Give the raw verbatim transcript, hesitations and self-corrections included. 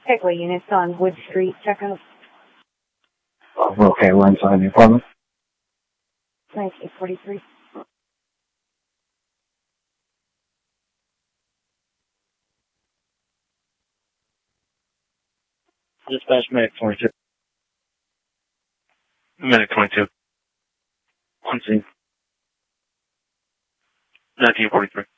Pickle units on Wood Street. Check out Oh, okay, we're inside the apartment. nineteen forty-three. Dispatch medic twenty-two. Medic twenty-two. On scene. nineteen forty-three.